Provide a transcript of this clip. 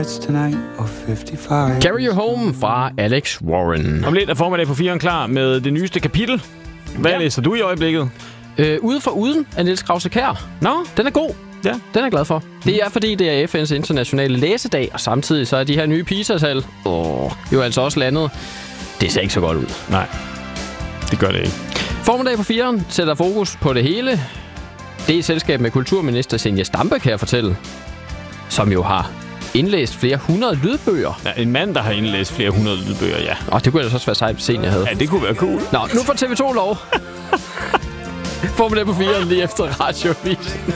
Carry You Home fra Alex Warren. Om lidt er formiddag på 4'eren klar med det nyeste kapitel. Hvad læser du i øjeblikket? Ude for uden af Niels Krause-Kjær. Nå? Den er god. Ja. Den er jeg glad for. Det er, fordi det er FN's internationale læsedag, og samtidig så er de her nye PISA-tal jo altså også landet. Det ser ikke så godt ud. Nej, det gør det ikke. Formiddag på 4'eren sætter fokus på det hele. Det er et selskab med kulturminister Zenia Stampe, kan jeg fortælle, som jo har indlæst flere 100 lydbøger. Ja, en mand, der har indlæst flere 100 lydbøger, ja. Og det kunne ellers også være sejt, Zenia havde. Ja, det kunne være cool. Nå, nu får TV2 lov. Formiddag på 4'eren lige efter Radioavisen.